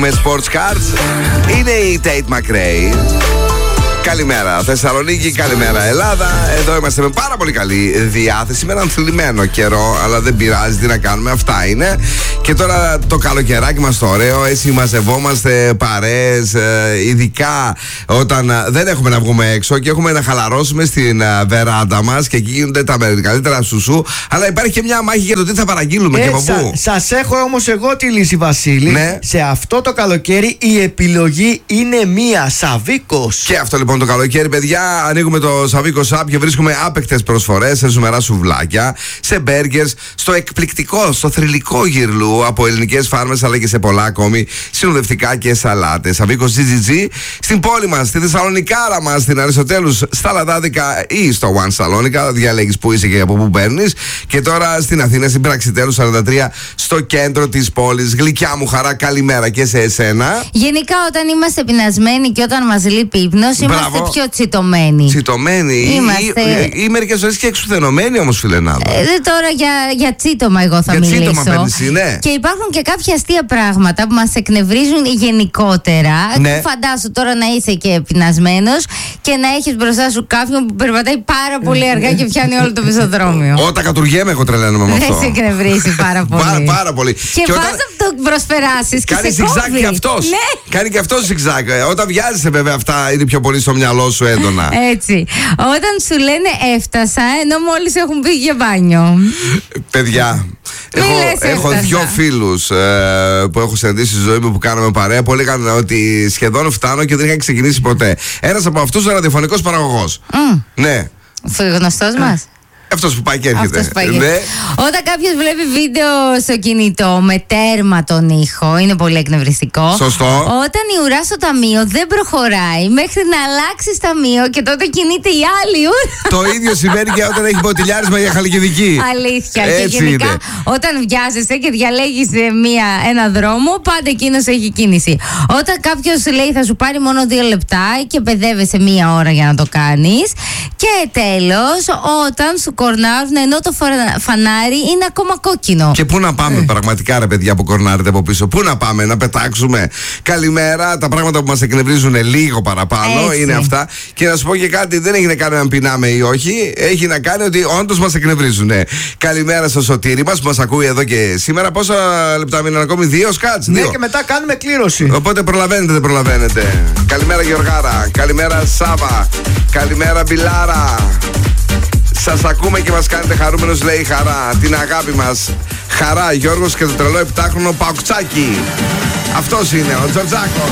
με sports cards. Είναι η Tate McRae. Καλημέρα Θεσσαλονίκη, καλημέρα Ελλάδα. Εδώ είμαστε με πάρα πολύ καλή διάθεση, με έναν θλιμμένο καιρό, αλλά δεν πειράζει, τι να κάνουμε, αυτά είναι. Και τώρα το καλοκαιράκι μας το ωραίο, έτσι μαζευόμαστε παρέες, ειδικά όταν δεν έχουμε να βγούμε έξω και έχουμε να χαλαρώσουμε στην βεράντα μας, και εκεί γίνονται τα καλύτερα σουσού. Αλλά υπάρχει και μια μάχη για το τι θα παραγγείλουμε και από πού. Σας έχω όμως εγώ τη λύση, Βασίλη. Ναι. Σε αυτό το καλοκαίρι η επιλογή είναι μία, Σαβίκος. Και αυτό λοιπόν το καλοκαίρι, παιδιά, ανοίγουμε το Savvikos App και βρίσκουμε άπαικτες προσφορές σε ζουμερά σουβλάκια, σε μπέργκερς, στο εκπληκτικό, στο θρυλικό γυρλού από ελληνικές φάρμες, αλλά και σε πολλά ακόμη συνοδευτικά και σαλάτες. Savvikos GGG στην πόλη μας, στη Θεσσαλονικάρα μας, στην Αριστοτέλους, στα Λαδάδικα ή στο One Salonica. Διαλέγεις που είσαι και από πού παίρνεις. Και τώρα στην Αθήνα, στην Πραξιτέλους 43, στο κέντρο της πόλης. Γλυκιά μου χαρά, καλημέρα και σε εσένα. Γενικά, όταν είμαστε πεινασμένοι και όταν μας λείπει ύπνος, είμαστε πιο τσιτωμένοι. Τσιτωμένοι ή μερικές φορές και εξουθενωμένοι όμως, φιλενάδα. Τώρα για τσίτωμα εγώ θα μιλήσω. Τσίτωμα παίρνεις, ναι. Και υπάρχουν και κάποια αστεία πράγματα που μας εκνευρίζουν γενικότερα. Ναι. Φαντάσου τώρα να είσαι και πεινασμένος και να έχεις μπροστά σου κάποιον που περπατάει πάρα πολύ αργά και πιάνει όλο το πεζοδρόμιο. Όταν κατουργέμαι, εγώ τρελαίνομαι με αυτό. Δεν σε εκνευρίζει πάρα πολύ. Πάρα πολύ. Και πας να το προσπεράσεις και κάνει σε κόβει. ζιγζάκ και αυτός. Ναι. Κάνει και αυτός ζιγζάκ. Όταν βιάζεσαι, βέβαια, αυτά είναι πιο πολύ στο μυαλό σου έντονα. Έτσι. Όταν σου λένε έφτασα, ενώ μόλις έχουν πει για μπάνιο. Παιδιά, έχω δύο φίλους που έχω συναντήσει στη ζωή μου που κάναμε παρέα, που έλεγαν ότι σχεδόν φτάνω και δεν είχαν ξεκινήσει ποτέ. Ένας από αυτούς ο ραδιοφωνικός παραγωγός. Ναι. Γνωστός μας. Αυτός που πάει και έρχεται. Ναι. Όταν κάποιος βλέπει βίντεο στο κινητό με τέρμα τον ήχο, είναι πολύ εκνευριστικό. Σωστό. Όταν η ουρά στο ταμείο δεν προχωράει μέχρι να αλλάξει ταμείο και τότε κινείται η άλλη ουρά. Το ίδιο συμβαίνει και όταν έχει ποτηλιάρισμα για Χαλκιδική. Αλήθεια. Έτσι και γενικά, είναι. όταν βιάζεσαι και διαλέγεις ένα δρόμο, πάντα εκείνος έχει κίνηση. Όταν κάποιος λέει θα σου πάρει μόνο 2 λεπτά και παιδεύεσαι 1 ώρα για να το κάνεις. Και τέλος, όταν σου κορνάρουν ενώ το φανάρι είναι ακόμα κόκκινο. Και πού να πάμε, πραγματικά, ρε παιδιά που κορνάρετε από πίσω, πού να πάμε, να πετάξουμε. Καλημέρα, τα πράγματα που μας εκνευρίζουν λίγο παραπάνω. Έτσι. Είναι αυτά. Και να σου πω και κάτι, δεν έχει να κάνει αν πεινάμε ή όχι. Έχει να κάνει ότι όντως μας εκνευρίζουν. Καλημέρα στο Σωτήρι μας που μας ακούει εδώ και σήμερα. Πόσα λεπτά μείναν ακόμη, 2 σκάτς? Ναι, και μετά κάνουμε κλήρωση. Οπότε προλαβαίνετε, δεν προλαβαίνετε. Καλημέρα Γεωργάρα, καλημέρα Σάβα, καλημέρα Μπιλάρα. Σας ακούμε και μας κάνετε χαρούμενος, λέει Χαρά. Την αγάπη μας. Χαρά, Γιώργος και το τρελό 7χρονο Παουκτσάκι. Αυτός είναι ο Τζορτζάκος.